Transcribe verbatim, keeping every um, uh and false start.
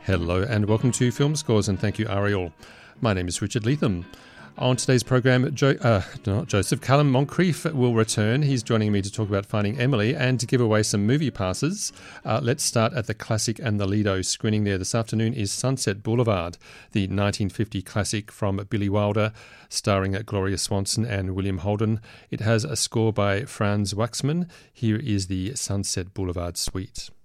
Hello and welcome to Film Scores, and thank you, Ariel. My name is Richard Leatham. On today's program, jo- uh, not Joseph, Callum Moncrief will return. He's joining me to talk about Finding Emily and to give away some movie passes. Uh, let's start at the Classic and the Lido screening there this afternoon is Sunset Boulevard, the nineteen fifty classic from Billy Wilder, starring Gloria Swanson and William Holden. It has a score by Franz Waxman. Here is the Sunset Boulevard Suite.